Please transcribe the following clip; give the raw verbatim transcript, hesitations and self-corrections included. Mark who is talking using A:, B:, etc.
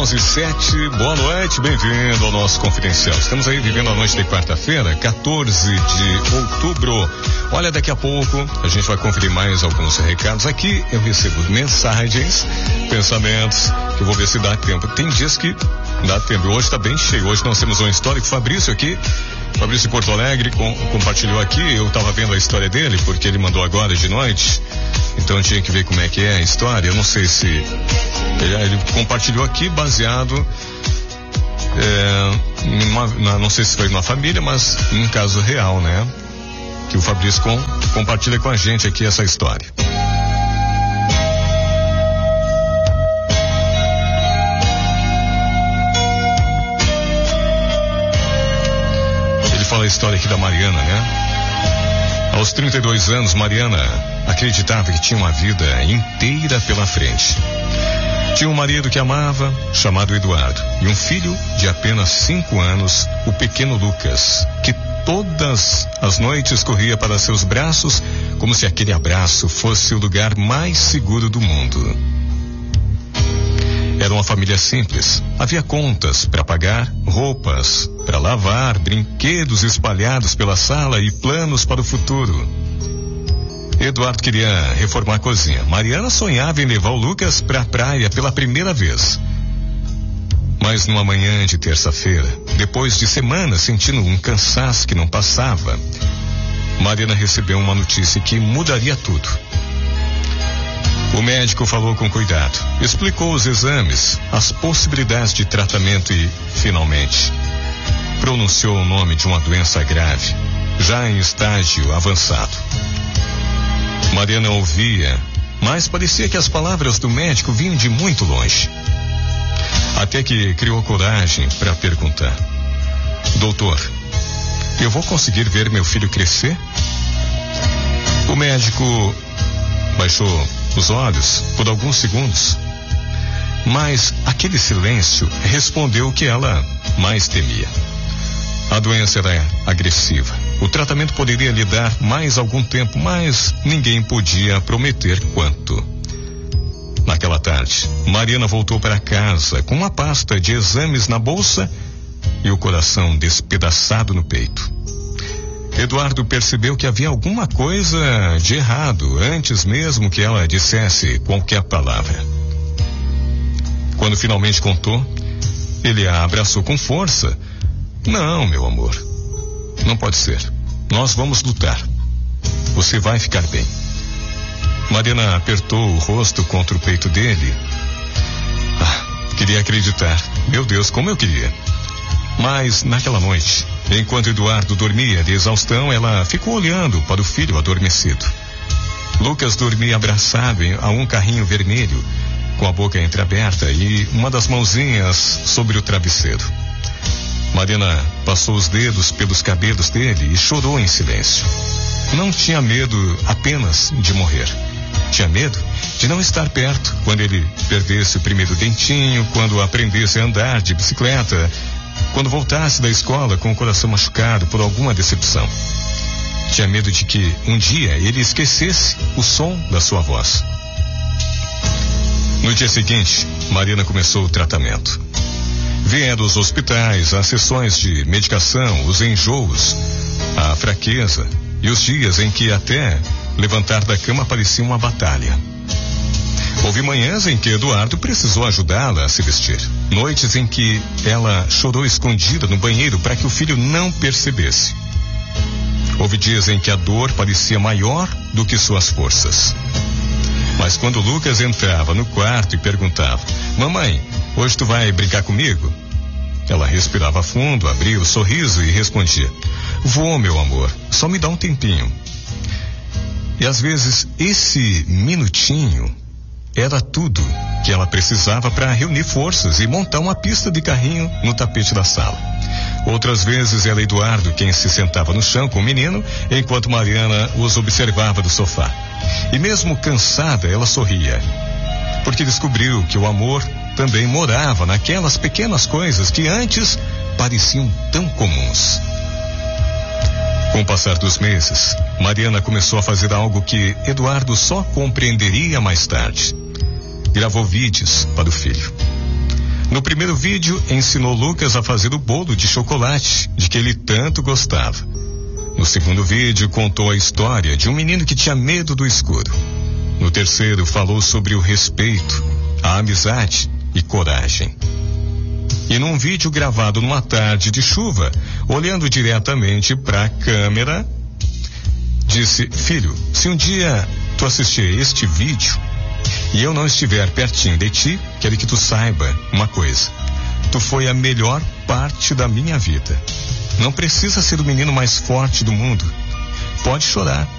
A: onze e sete, boa noite, bem-vindo ao nosso Confidencial. Estamos aí vivendo a noite de quarta-feira, quatorze de outubro. Olha, daqui a pouco a gente vai conferir mais alguns recados. Aqui eu recebo mensagens, pensamentos, que eu vou ver se dá tempo. Tem dias que dá tempo, hoje está bem cheio. Hoje nós temos um histórico, Fabrício aqui, Fabrício de Porto Alegre, com, compartilhou aqui. Eu estava vendo a história dele, porque ele mandou agora de noite. Então tinha que ver como é que é a história. Eu não sei se ele, ele compartilhou aqui baseado é, numa, na, não sei se foi numa família, mas num caso real, né? Que o Fabrício com, compartilha com a gente aqui essa história. Ele fala a história aqui da Mariana, né? Aos trinta e dois anos, Mariana acreditava que tinha uma vida inteira pela frente. Tinha um marido que amava, chamado Eduardo, e um filho de apenas cinco anos, o pequeno Lucas, que todas as noites corria para seus braços, como se aquele abraço fosse o lugar mais seguro do mundo. Era uma família simples. Havia contas para pagar, roupas para lavar, brinquedos espalhados pela sala e planos para o futuro. Eduardo queria reformar a cozinha. Mariana sonhava em levar o Lucas para a praia pela primeira vez. Mas numa manhã de terça-feira, depois de semanas sentindo um cansaço que não passava, Mariana recebeu uma notícia que mudaria tudo. O médico falou com cuidado, explicou os exames, as possibilidades de tratamento e, finalmente, pronunciou o nome de uma doença grave, já em estágio avançado. Mariana ouvia, mas parecia que as palavras do médico vinham de muito longe. Até que criou coragem para perguntar: doutor, eu vou conseguir ver meu filho crescer? O médico baixou os olhos por alguns segundos, mas aquele silêncio respondeu o que ela mais temia. A doença era agressiva. O tratamento poderia lhe dar mais algum tempo, mas ninguém podia prometer quanto. Naquela tarde, Mariana voltou para casa com uma pasta de exames na bolsa e o coração despedaçado no peito. Eduardo percebeu que havia alguma coisa de errado antes mesmo que ela dissesse qualquer palavra. Quando finalmente contou, ele a abraçou com força. Não, meu amor, não pode ser. Nós vamos lutar. Você vai ficar bem. Mariana apertou o rosto contra o peito dele. Ah, queria acreditar. Meu Deus, como eu queria. Mas naquela noite, enquanto Eduardo dormia de exaustão, ela ficou olhando para o filho adormecido. Lucas dormia abraçado a um carrinho vermelho, com a boca entreaberta e uma das mãozinhas sobre o travesseiro. Mariana passou os dedos pelos cabelos dele e chorou em silêncio. Não tinha medo apenas de morrer. Tinha medo de não estar perto quando ele perdesse o primeiro dentinho, quando aprendesse a andar de bicicleta, quando voltasse da escola com o coração machucado por alguma decepção. Tinha medo de que um dia ele esquecesse o som da sua voz. No dia seguinte, Mariana começou o tratamento. Vieram os hospitais, as sessões de medicação, os enjoos, a fraqueza e os dias em que até levantar da cama parecia uma batalha. Houve manhãs em que Eduardo precisou ajudá-la a se vestir. Noites em que ela chorou escondida no banheiro para que o filho não percebesse. Houve dias em que a dor parecia maior do que suas forças. Mas quando Lucas entrava no quarto e perguntava: mamãe, hoje tu vai brincar comigo? Ela respirava fundo, abria o sorriso e respondia: vou, meu amor, só me dá um tempinho. E às vezes esse minutinho era tudo que ela precisava para reunir forças e montar uma pista de carrinho no tapete da sala. Outras vezes era Eduardo quem se sentava no chão com o menino, enquanto Mariana os observava do sofá. E mesmo cansada, ela sorria, porque descobriu que o amor também morava naquelas pequenas coisas que antes pareciam tão comuns. Com o passar dos meses, Mariana começou a fazer algo que Eduardo só compreenderia mais tarde. Gravou vídeos para o filho. No primeiro vídeo, ensinou Lucas a fazer o bolo de chocolate de que ele tanto gostava. No segundo vídeo, contou a história de um menino que tinha medo do escuro. No terceiro, falou sobre o respeito, a amizade e coragem. E num vídeo gravado numa tarde de chuva, olhando diretamente para a câmera, disse: filho, se um dia tu assistir este vídeo e eu não estiver pertinho de ti, quero que tu saiba uma coisa: tu foi a melhor parte da minha vida. Não precisa ser o menino mais forte do mundo. Pode chorar,